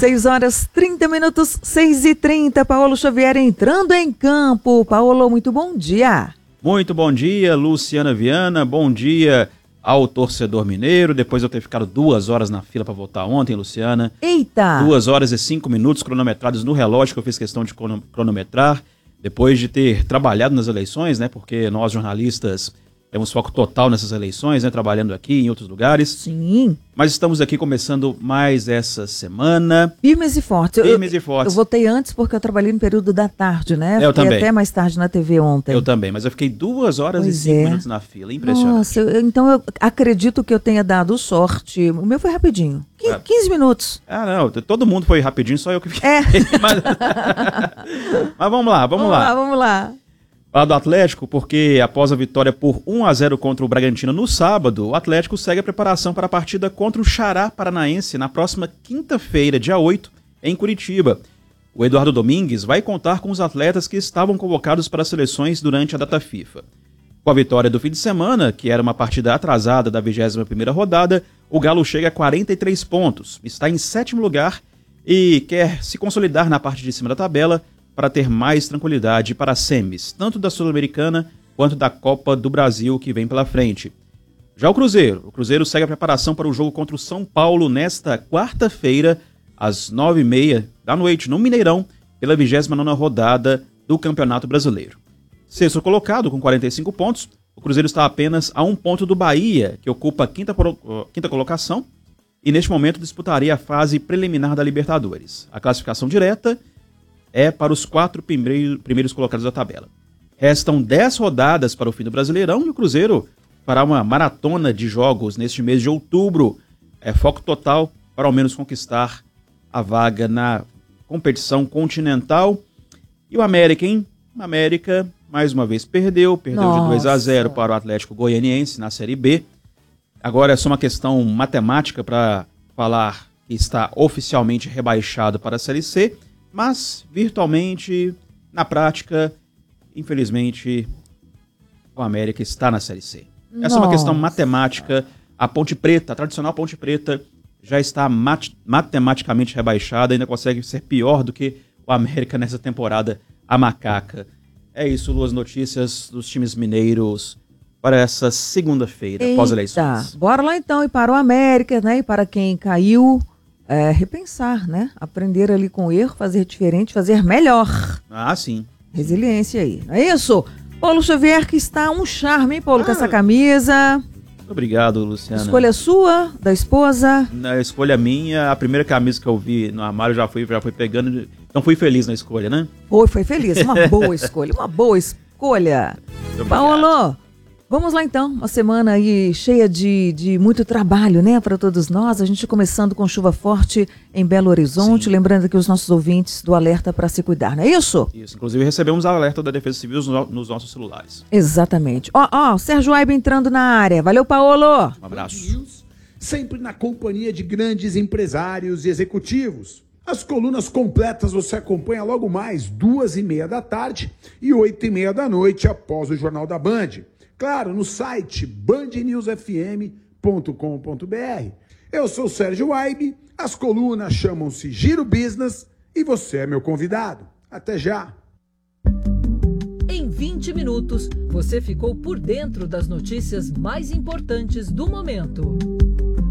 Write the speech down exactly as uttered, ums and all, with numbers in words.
seis horas trinta minutos, seis e trinta. Paulo Xavier entrando em campo. Paulo, muito bom dia. Muito bom dia, Luciana Viana. Bom dia ao torcedor mineiro. Depois de eu ter ficado duas horas na fila para votar ontem, Luciana. Eita! Duas horas e cinco minutos cronometrados no relógio, que eu fiz questão de cronometrar. Depois de ter trabalhado nas eleições, né? Porque nós, jornalistas, temos foco total nessas eleições, né? Trabalhando aqui em outros lugares. Sim. Mas estamos aqui começando mais essa semana. Firmes e fortes. Firmes eu, e fortes. Eu votei antes porque eu trabalhei no período da tarde, né? Eu Fiquei também. até mais tarde na T V ontem. Eu também, mas eu fiquei duas horas Pois e cinco é. minutos na fila. Impressionante. Nossa, eu- então eu acredito que eu tenha dado sorte. O meu foi rapidinho. Qui- É. quinze minutos. Ah, não, todo mundo foi rapidinho, só eu que fiquei. É. mas... mas vamos lá, vamos, lá. Vamos lá. Falar do Atlético, porque após a vitória por um a zero contra o Bragantino no sábado, o Atlético segue a preparação para a partida contra o Xará Paranaense na próxima quinta-feira, dia oito, em Curitiba. O Eduardo Domingues vai contar com os atletas que estavam convocados para as seleções durante a data FIFA. Com a vitória do fim de semana, que era uma partida atrasada da vigésima primeira rodada, o Galo chega a quarenta e três pontos, está em sétimo lugar e quer se consolidar na parte de cima da tabela para ter mais tranquilidade para as semis, tanto da Sul-Americana quanto da Copa do Brasil que vem pela frente. Já o Cruzeiro, o Cruzeiro segue a preparação para o jogo contra o São Paulo nesta quarta-feira, às nove e meia da noite, no Mineirão, pela vigésima nona rodada do Campeonato Brasileiro. Sexto colocado, com quarenta e cinco pontos, o Cruzeiro está apenas a um ponto do Bahia, que ocupa a quinta, quinta colocação, e neste momento disputaria a fase preliminar da Libertadores. A classificação direta é para os quatro primeiro, primeiros colocados da tabela. Restam dez rodadas para o fim do Brasileirão e o Cruzeiro fará uma maratona de jogos neste mês de outubro. É foco total para ao menos conquistar a vaga na competição continental. E o América, hein? O América, mais uma vez, perdeu. Perdeu Nossa. de dois a zero para o Atlético Goianiense na Série B. Agora é só uma questão matemática para falar que está oficialmente rebaixado para a Série C. Mas, virtualmente, na prática, infelizmente, o América está na Série C. Essa é uma questão matemática. A Ponte Preta, a tradicional Ponte Preta, já está mat- matematicamente rebaixada, ainda consegue ser pior do que o América nessa temporada, a macaca. É isso, Luas, notícias dos times mineiros para essa segunda-feira, pós-eleições. Bora lá então, e para o América, né? E para quem caiu, é, repensar, né? Aprender ali com o erro, fazer diferente, fazer melhor. Ah, sim. Resiliência aí, não é isso? Paulo Xavier, que está um charme, hein, Paulo, Ah. com essa camisa. Muito obrigado, Luciana. Escolha sua, da esposa. Na escolha minha, a primeira camisa que eu vi no armário já fui, já fui pegando. Então fui feliz na escolha, né? Foi, foi feliz. Uma boa escolha, uma boa escolha. Muito obrigado. Paulo, vamos lá então. Uma semana aí cheia de, de muito trabalho, né, para todos nós. A gente começando com chuva forte em Belo Horizonte. Sim. Lembrando aqui os nossos ouvintes do alerta para se cuidar, não é isso? Isso. Inclusive recebemos alerta da Defesa Civil nos, nos nossos celulares. Exatamente. Ó, ó, Sérgio Aiba entrando na área. Valeu, Paulo. Um abraço. News, sempre na companhia de grandes empresários e executivos. As colunas completas você acompanha logo mais duas e meia da tarde e oito e meia da noite após o Jornal da Band. Claro, no site band news f m ponto com ponto b r. Eu sou Sérgio Aibe, as colunas chamam-se Giro Business e você é meu convidado. Até já! Em vinte minutos, você ficou por dentro das notícias mais importantes do momento.